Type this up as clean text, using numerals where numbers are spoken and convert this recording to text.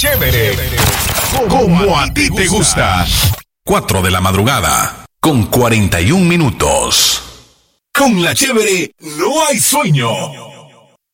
Chévere. Como a ti te gusta. 4 de la madrugada, con 41 minutos. Con la Chévere no hay sueño.